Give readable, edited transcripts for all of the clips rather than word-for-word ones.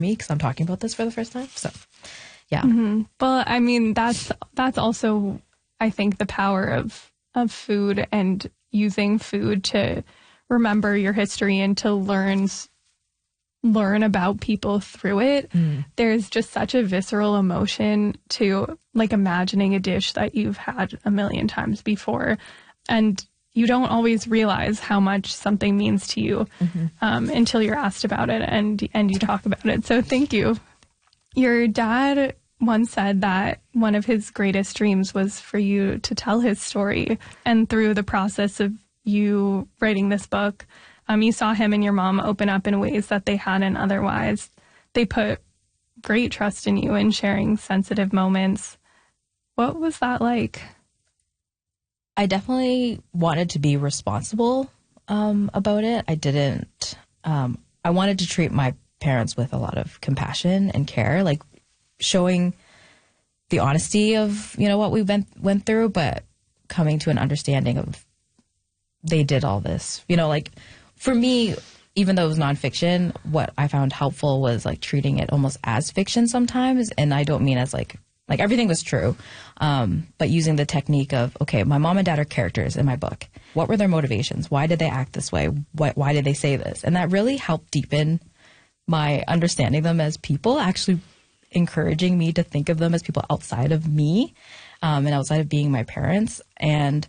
me because I'm talking about this for the first time. So, yeah. Mm-hmm. Well, I mean, that's also, I think, the power of food and using food to remember your history and to learn about people through it. There's just such a visceral emotion to like imagining a dish that you've had a million times before. And you don't always realize how much something means to you until you're asked about it and you talk about it. So thank you. Your dad once said that one of his greatest dreams was for you to tell his story. And through the process of you writing this book, you saw him and your mom open up in ways that they hadn't otherwise. They put great trust in you in sharing sensitive moments. What was that like? I definitely wanted to be responsible about it. I didn't. I wanted to treat my parents with a lot of compassion and care, like showing the honesty of, you know, what we went through, but coming to an understanding of they did all this. You know, like for me, even though it was nonfiction, what I found helpful was like treating it almost as fiction sometimes. And I don't mean as like everything was true, but using the technique of, okay, my mom and dad are characters in my book. What were their motivations? Why did they act this way? Why did they say this? And that really helped deepen my understanding of them as people, actually encouraging me to think of them as people outside of me and outside of being my parents. And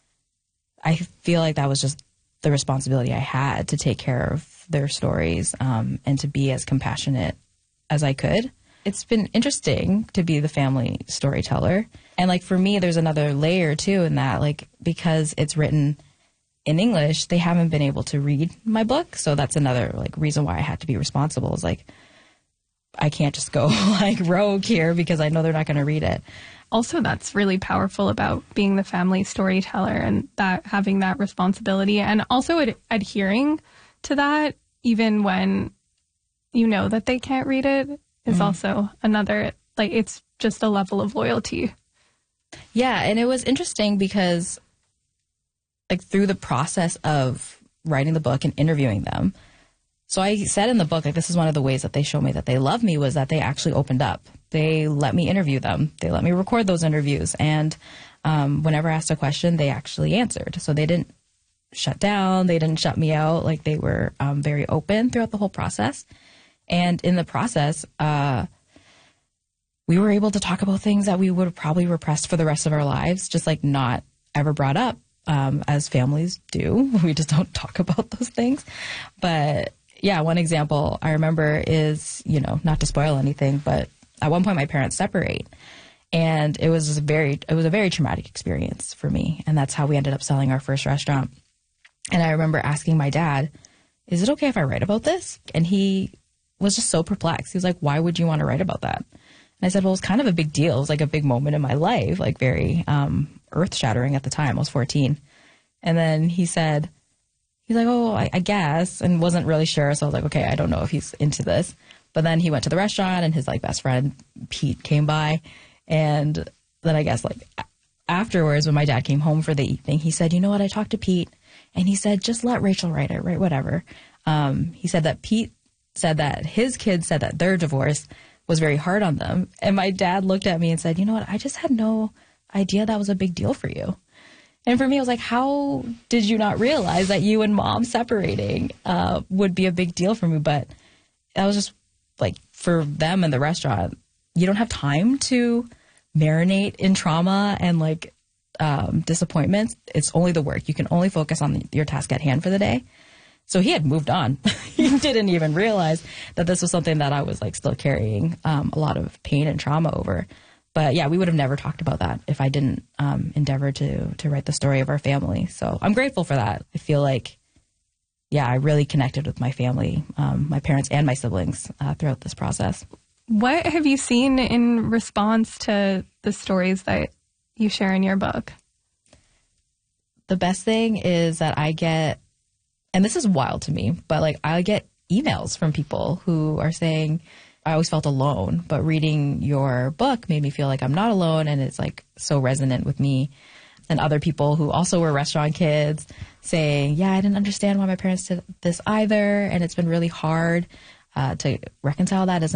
I feel like that was just the responsibility I had to take care of their stories and to be as compassionate as I could. It's been interesting to be the family storyteller. And like for me, there's another layer too in that, like, because it's written in English, they haven't been able to read my book. So that's another like reason why I had to be responsible, is like, I can't just go like rogue here because I know they're not going to read it. Also, that's really powerful about being the family storyteller and that having that responsibility, and also adhering to that even when you know that they can't read it is also another, like, it's just a level of loyalty. Yeah, and it was interesting because like through the process of writing the book and interviewing them, so I said in the book, like, this is one of the ways that they show me that they love me, was that they actually opened up. They let me interview them. They let me record those interviews. And whenever I asked a question, they actually answered. So they didn't shut down. They didn't shut me out. Like, they were very open throughout the whole process. And in the process, we were able to talk about things that we would have probably repressed for the rest of our lives, just like not ever brought up, as families do. We just don't talk about those things. But yeah, one example I remember is, you know, not to spoil anything, but at one point my parents separate, and it was a very traumatic experience for me. And that's how we ended up selling our first restaurant. And I remember asking my dad, is it okay if I write about this? And he was just so perplexed. He was like, why would you want to write about that? And I said, well, it's kind of a big deal. It was like a big moment in my life, like very earth shattering at the time. I was 14. And then he's like, oh, I guess, and wasn't really sure. So I was like, okay, I don't know if he's into this. But then he went to the restaurant, and his like best friend, Pete, came by. And then I guess like afterwards, when my dad came home for the evening, he said, you know what, I talked to Pete, and he said, just let Rachel write it, write whatever. He said that Pete said that his kids said that their divorce was very hard on them. And my dad looked at me and said, you know what, I just had no idea that was a big deal for you. And for me, I was like, how did you not realize that you and mom separating would be a big deal for me? But that was just like, for them in the restaurant, you don't have time to marinate in trauma and like disappointments. It's only the work. You can only focus on your task at hand for the day. So he had moved on. He didn't even realize that this was something that I was like still carrying a lot of pain and trauma over. But yeah, we would have never talked about that if I didn't endeavor to write the story of our family. So I'm grateful for that. I feel like, yeah, I really connected with my family, my parents and my siblings throughout this process. What have you seen in response to the stories that you share in your book? The best thing is that I get, and this is wild to me, but like I get emails from people who are saying, I always felt alone, but reading your book made me feel like I'm not alone, and it's like so resonant with me. And other people who also were restaurant kids saying, yeah, I didn't understand why my parents did this either, and it's been really hard. to reconcile that is